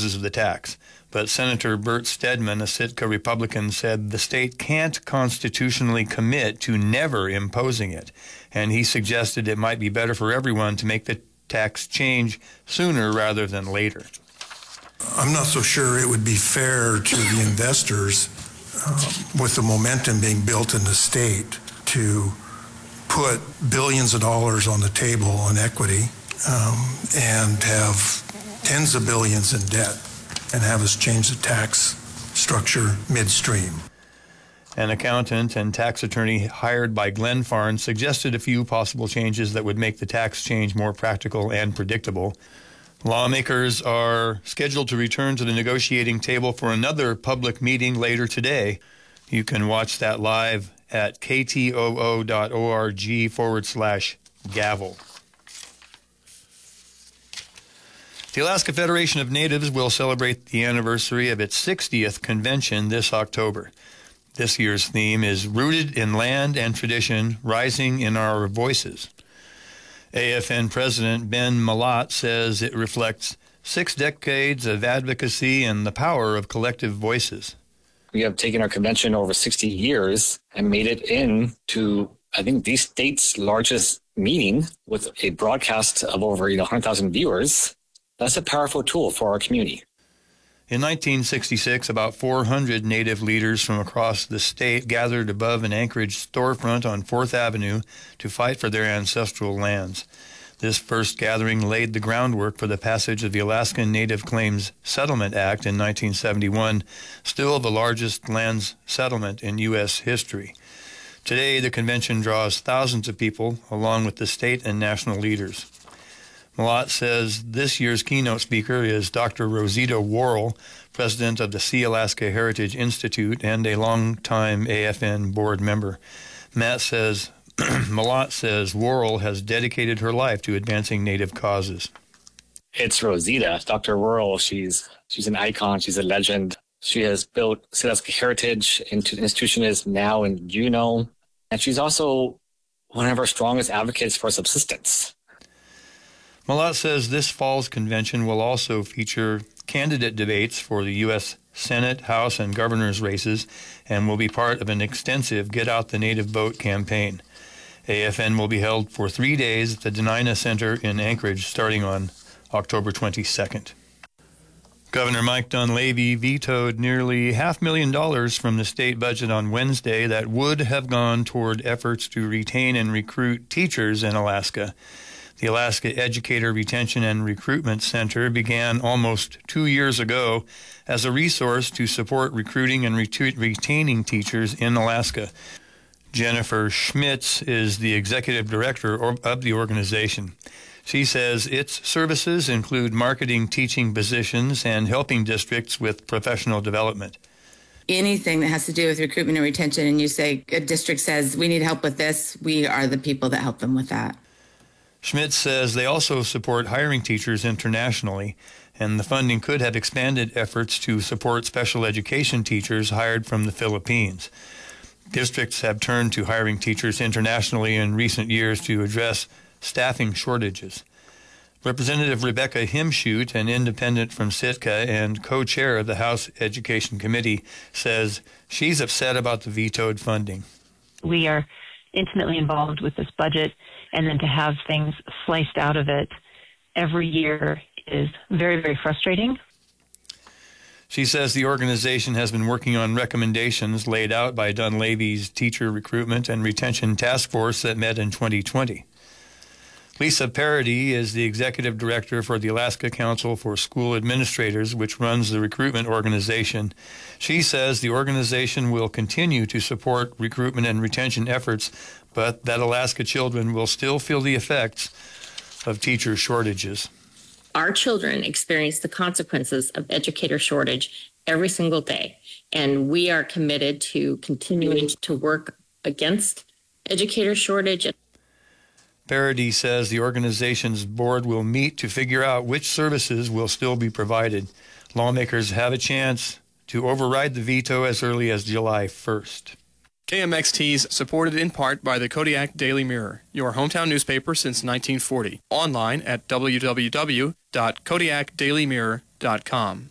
disposes of the tax. But Senator Bert Stedman, a Sitka Republican, said the state can't constitutionally commit to never imposing it, and he suggested it might be better for everyone to make the tax change sooner rather than later. I'm not so sure it would be fair to the investors, with the momentum being built in the state, to put billions of dollars on the table in equity and have tens of billions in debt and have us change the tax structure midstream. An accountant and tax attorney hired by Glenfarne suggested a few possible changes that would make the tax change more practical and predictable. Lawmakers are scheduled to return to the negotiating table for another public meeting later today. You can watch that live at ktoo.org/gavel. The Alaska Federation of Natives will celebrate the anniversary of its 60th convention this October. This year's theme is Rooted in Land and Tradition, Rising in Our Voices. AFN President Ben Malott says it reflects 6 decades of advocacy and the power of collective voices. We have taken our convention over 60 years and made it into, I think, the state's largest meeting with a broadcast of over 100,000 viewers. That's a powerful tool for our community. In 1966, about 400 Native leaders from across the state gathered above an Anchorage storefront on 4th Avenue to fight for their ancestral lands. This first gathering laid the groundwork for the passage of the Alaskan Native Claims Settlement Act in 1971, still the largest lands settlement in U.S. history. Today, the convention draws thousands of people, along with the state and national leaders. Malott says this year's keynote speaker is Dr. Rosita Worrell, president of the Sea-Alaska Heritage Institute and a longtime AFN board member. Malott says Worrell has dedicated her life to advancing Native causes. It's Rosita. Dr. Worrell, she's an icon. She's a legend. She has built Sea-Alaska Heritage into the institution is now in Juneau. And she's also one of our strongest advocates for subsistence. Malott says this fall's convention will also feature candidate debates for the U.S. Senate, House, and governor's races and will be part of an extensive Get Out the Native Vote campaign. AFN will be held for 3 days at the Dena'ina Center in Anchorage starting on October 22nd. Governor Mike Dunleavy vetoed nearly $500,000 from the state budget on Wednesday that would have gone toward efforts to retain and recruit teachers in Alaska. The Alaska Educator Retention and Recruitment Center began almost 2 years ago as a resource to support recruiting and retaining teachers in Alaska. Jennifer Schmitz is the executive director of the organization. She says its services include marketing teaching positions and helping districts with professional development. Anything that has to do with recruitment and retention, and you say a district says we need help with this, we are the people that help them with that. Schmitz says they also support hiring teachers internationally, and the funding could have expanded efforts to support special education teachers hired from the Philippines. Districts have turned to hiring teachers internationally in recent years to address staffing shortages. Representative Rebecca Himshoot, an independent from Sitka and co-chair of the House Education Committee, says she's upset about the vetoed funding. We are intimately involved with this budget, and then to have things sliced out of it every year is very, very frustrating. She says the organization has been working on recommendations laid out by Dunleavy's Teacher Recruitment and Retention Task Force that met in 2020. Lisa Parody is the executive director for the Alaska Council for School Administrators, which runs the recruitment organization. She says the organization will continue to support recruitment and retention efforts, but that Alaska children will still feel the effects of teacher shortages. Our children experience the consequences of educator shortage every single day, and we are committed to continuing to work against educator shortage. Parody says the organization's board will meet to figure out which services will still be provided. Lawmakers have a chance to override the veto as early as July 1st. KMXT is supported in part by the Kodiak Daily Mirror, your hometown newspaper since 1940. Online at www.kodiakdailymirror.com.